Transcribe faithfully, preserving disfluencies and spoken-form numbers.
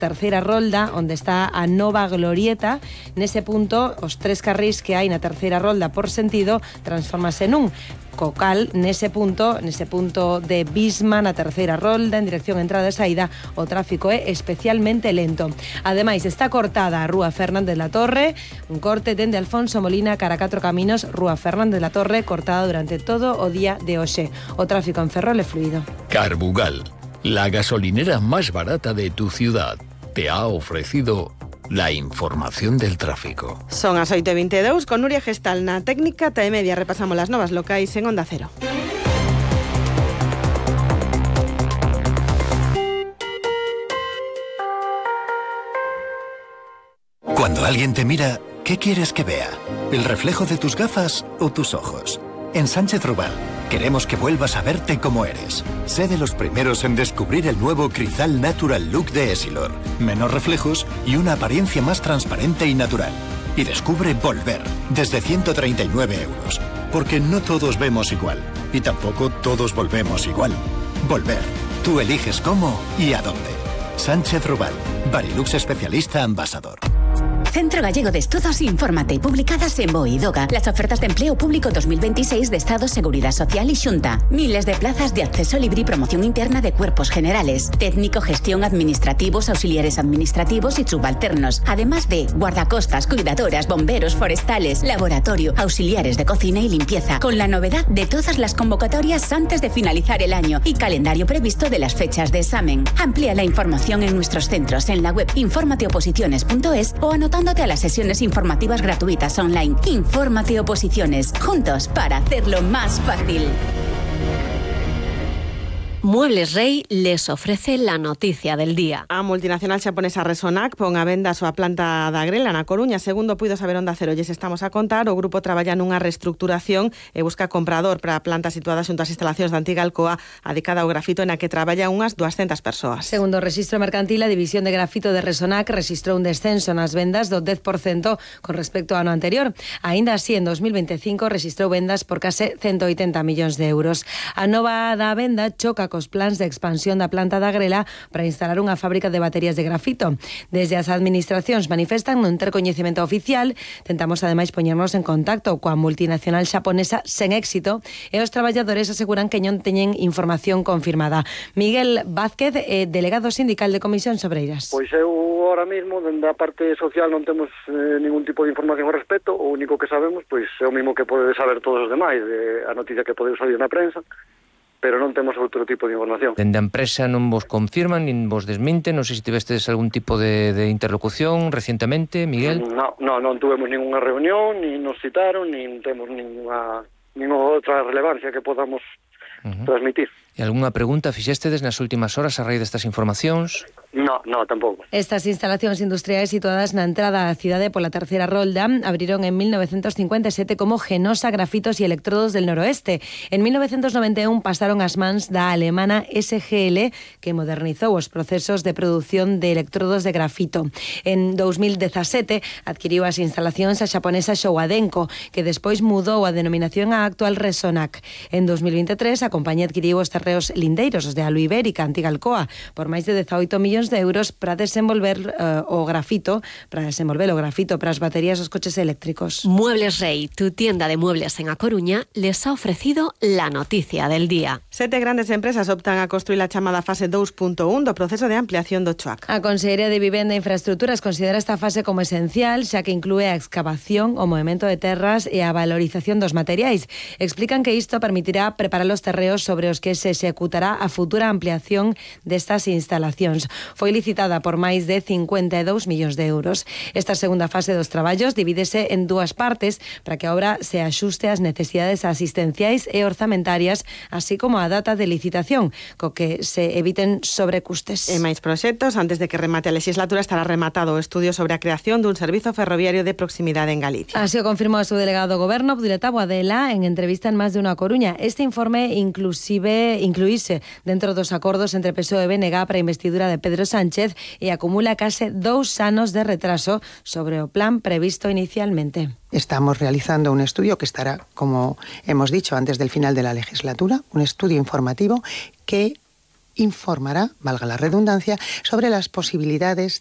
terceira rolda, onde está a nova glorieta. Nese punto, os tres carrís que hai na terceira rolda por sentido transformase nun. Co cal, nese punto, nese punto de Bisma, na terceira rolda, en dirección entrada e saída, o tráfico é especialmente lento. Ademais, está cortada a Rúa Fernández la Torre, un corte dende Alfonso Molina cara a Catro Caminos, Rúa Fernández la Torre, cortada durante todo o día de hoxe. O tráfico en Ferrol é fluido. Carbugal, la gasolinera más barata de tu ciudad, te ha ofrecido la información del tráfico. Son as oito e vinte e dous, con Nuria Gestal na técnica, ta e media repasamos las novas locais en Onda Cero. Cuando alguien te mira, ¿qué quieres que vea? ¿El reflejo de tus gafas o tus ojos? En Sánchez Rubal queremos que vuelvas a verte como eres. Sé de los primeros en descubrir el nuevo Crizal Natural Look de Essilor. Menos reflejos y una apariencia más transparente y natural. Y descubre Volver, desde ciento treinta y nueve euros. Porque no todos vemos igual. Y tampoco todos volvemos igual. Volver. Tú eliges cómo y a dónde. Sánchez Rubal. Barilux especialista ambasador. Centro Gallego de Estudos, infórmate, publicadas en BOE y DOGA. Las ofertas de empleo público dos mil veintiséis de Estado, Seguridad Social y Xunta. Miles de plazas de acceso libre y promoción interna de cuerpos generales. Técnico, gestión, administrativos, auxiliares administrativos y subalternos. Además de guardacostas, cuidadoras, bomberos, forestales, laboratorio, auxiliares de cocina y limpieza. Con la novedad de todas las convocatorias antes de finalizar el año y calendario previsto de las fechas de examen. Amplía la información en nuestros centros en la web informateoposiciones punto es o anotando a las sesiones informativas gratuitas online. Infórmate Oposiciones, juntos para hacerlo más fácil. Muebles Rey les ofrece la noticia del día. A multinacional xaponesa Resonac pon a venda a súa planta da Grela na Coruña. Segundo puido saber Onda Cero, lles estamos a contar, o grupo traballa nunha reestructuración e busca comprador para a planta situada xunto ás instalacións da antiga Alcoa adicada ao grafito, na que traballa unhas duascentas persoas. Segundo o Rexistro Mercantil, a división de grafito de Resonac rexistrou un descenso nas vendas do dez por cento con respecto ao ano anterior. Aínda así, en dos mil veinticinco rexistrou vendas por case ciento oitenta millóns de euros. A nova da venda choca cos plans de expansión da planta da Grela para instalar unha fábrica de baterías de grafito. Desde as administracións manifestan non ter coñecemento oficial. Tentamos ademais poñernos en contacto coa multinacional xaponesa sen éxito e os traballadores aseguran que non teñen información confirmada. Miguel Vázquez, eh, delegado sindical de Comisións Obreiras. Pois eu ahora mismo, dende a parte social, non temos eh, ningún tipo de información ao respecto. O único que sabemos pois é o mismo que podedes saber todos os demais, de a noticia que podedes salir na prensa, pero non temos outro tipo de información. Dende a empresa non vos confirman, nin vos desminten, non sei se tivestes algún tipo de, de interlocución recientemente, Miguel? No, no, non tuvemos ninguna reunión, ni nos citaron, nin temos ninguna, ninguna outra relevancia que podamos uh-huh. transmitir. E algunha pregunta fixéstedes nas últimas horas a raíz destas informacións? No, no, tampouco. Estas instalacións industriais situadas na entrada á cidade pola terceira rolda abriron en mil novecientos cincuenta e sete como Genosa Grafitos y Electrodos del Noroeste. En mil novecientos noventa e un pasaron as mans da alemana S G L, que modernizou os procesos de produción de electrodos de grafito. En dos mil dezasete adquiriu as instalacións a xaponesa Shouadenko, que despois mudou a denominación á actual Resonac. En dos mil veintitrés a compañía adquiriu os terreos lindeiros, os de Alu Ibérica, antiga Alcoa, por máis de dezaoito millóns de euros para desenvolver uh, o grafito, para desenvolver o grafito para as baterías dos coches eléctricos. Muebles Rey, tu tienda de muebles en A Coruña, les ha ofrecido la noticia del día. Sete grandes empresas optan a construir a chamada fase dos punto un do proceso de ampliación do Choac. A Consellería de Vivenda e Infraestructuras considera esta fase como esencial, xa que inclúe a excavación, o movimento de terras e a valorización dos materiais. Explican que isto permitirá preparar os terreos sobre os que se executará a futura ampliación destas instalacións. Foi licitada por máis de cincuenta e dous millóns de euros. Esta segunda fase dos traballos divídese en dúas partes para que a obra se axuste ás necesidades asistenciais e orzamentarias, así como a data de licitación, co que se eviten sobrecustes. E máis proxectos, antes de que remate a legislatura estará rematado o estudio sobre a creación dun servizo ferroviario de proximidade en Galicia. Así o confirmou o seu delegado do Goberno, Abduleta Boadela, en entrevista en Más de Unha Coruña. Este informe inclusive incluíse dentro dos acordos entre P S O E e B N G para a investidura de Pedro Sánchez e acumula case dous anos de retraso sobre o plan previsto inicialmente. Estamos realizando un estudio que estará, como hemos dicho, antes del final de la legislatura, un estudio informativo que informará, valga la redundancia, sobre las posibilidades